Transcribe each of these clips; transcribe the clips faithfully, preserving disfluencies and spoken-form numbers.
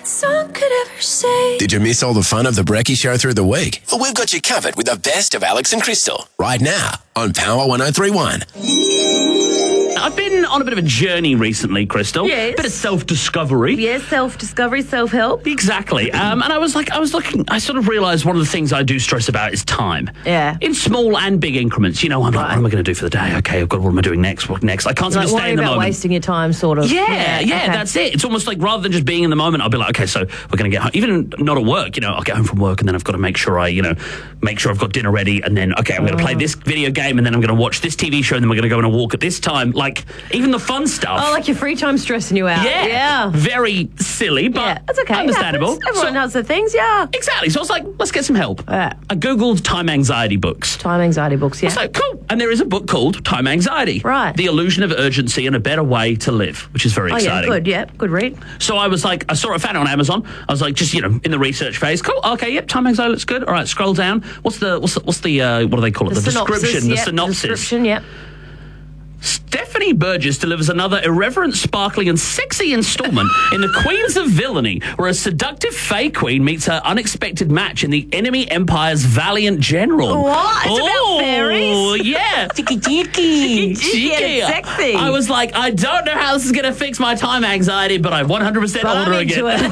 song could ever say. Did you miss all the fun of the Brekkie Show through the week? Well, we've got you covered with the best of Alex and Crystal right now on Power one oh three point one. I've been on a bit of a journey recently, Crystal. Yes. Bit of self-discovery. Yes, self-discovery, self-help. Exactly. Um, and I was like, I was looking, I sort of realised one of the things I do stress about is time. Yeah. In small and big increments. You know, I'm like, what am I going to do for the day? Okay, I've got, what am I doing next? What next? I can't seem Like to stay worry in the about moment. wasting your time, sort of. Yeah, yeah, yeah okay. that's it. It's almost like rather than just being in the moment, I'll be like, okay, so we're going to get home. Even not at work, you know, I'll get home from work and then I've got to make sure I, you know, make sure I've got dinner ready and then, okay, I'm going to play this video game and then I'm going to watch this T V show and then we're going to go on a walk at this time. Like, even the fun stuff. Oh, like your free time stressing you out. Yeah. Yeah. Very silly, but Yeah, that's okay. understandable. It happens. Everyone So- has their things, yeah. Exactly. So I was like, let's get some help. Yeah. I Googled time anxiety books. Time anxiety books, yeah. I was like, cool. And there is a book called Time Anxiety. Right. The Illusion of Urgency and a Better Way to Live, which is very oh, exciting. yeah, good, yeah. Good read. So I was like, I saw it, found it on Amazon. I was like, just, you know, in the research phase. Cool. Okay, yep, time anxiety looks good. All right, scroll down. What's the, what's the, what's the uh, what do they call it? The, The, synopsis, description, the yep, synopsis. Description, yep. Stephanie Burgess delivers another irreverent, sparkling and sexy installment in The Queens of Villainy, where a seductive Fae Queen meets her unexpected match in the enemy empire's valiant general. What? It's about fairies? Oh, yeah. Cheeky, cheeky. Cheeky and sexy. I was like, I don't know how this is going to fix my time anxiety, but I one hundred percent But I'm order into again.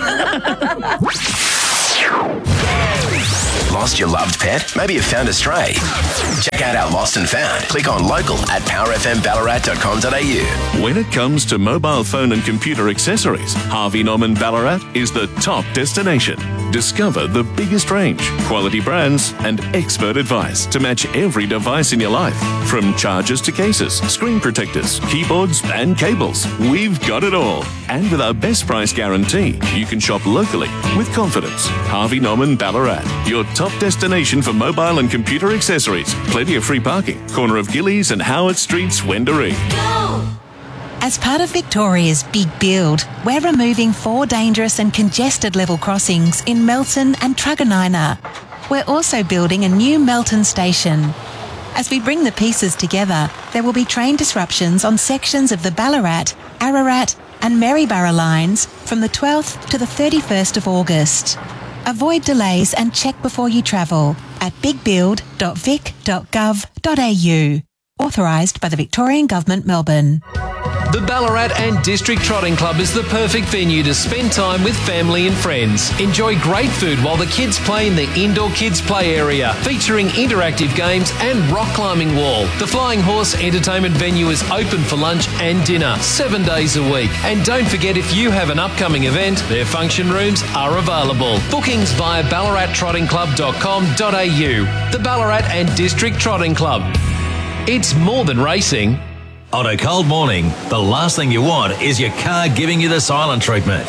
Lost your loved pet? Maybe you found a stray. Check out our Lost and Found. Click on local at power f m ballarat dot com dot a u. When it comes to mobile phone and computer accessories, Harvey Norman Ballarat is the top destination. Discover the biggest range, quality brands, and expert advice to match every device in your life. From chargers to cases, screen protectors, keyboards, and cables, we've got it all. And with our best price guarantee, you can shop locally with confidence. Harvey Norman Ballarat, your top destination for mobile and computer accessories. Plenty of free parking. Corner of Gillies and Howard Streets, Wendouree. As part of Victoria's Big Build, we're removing four dangerous and congested level crossings in Melton and Truganina. We're also building a new Melton station. As we bring the pieces together, there will be train disruptions on sections of the Ballarat, Ararat and Maryborough lines from the twelfth to the thirty-first of August. Avoid delays and check before you travel at big build dot vic dot gov dot a u. Authorised by the Victorian Government, Melbourne. The Ballarat and District Trotting Club is the perfect venue to spend time with family and friends. Enjoy great food while the kids play in the indoor kids play area, featuring interactive games and rock climbing wall. The Flying Horse entertainment venue is open for lunch and dinner, seven days a week. And don't forget, if you have an upcoming event, their function rooms are available. Bookings via ballarat trotting club dot com dot a u. The Ballarat and District Trotting Club. It's more than racing. On a cold morning, the last thing you want is your car giving you the silent treatment.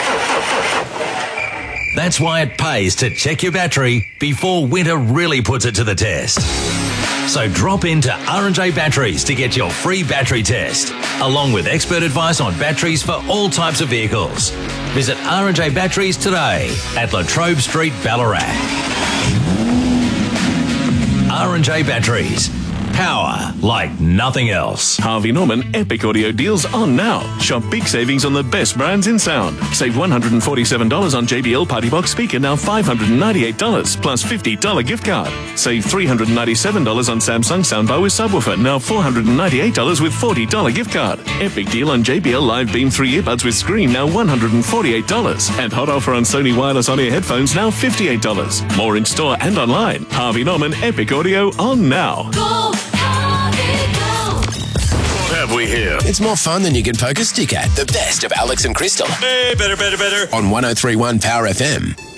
That's why it pays to check your battery before winter really puts it to the test. So drop into R and J Batteries to get your free battery test, along with expert advice on batteries for all types of vehicles. Visit R and J Batteries today at Latrobe Street, Ballarat. R and J Batteries. Power like nothing else. Harvey Norman Epic Audio deals on now. Shop big savings on the best brands in sound. Save one hundred forty-seven dollars on J B L Party Box speaker, now five hundred ninety-eight dollars plus fifty dollars gift card. Save three hundred ninety-seven dollars on Samsung soundbar with subwoofer, now four hundred ninety-eight dollars with forty dollars gift card. Epic deal on J B L Live Beam three earbuds with screen, now one hundred forty-eight dollars. And hot offer on Sony wireless on-ear headphones, now fifty-eight dollars. More in store and online. Harvey Norman Epic Audio on now. Go, Harvey, go. What have we here? It's more fun than you can poke a stick at. The best of Alex and Crystal Hey, better, better, better. on one oh three point one Power F M.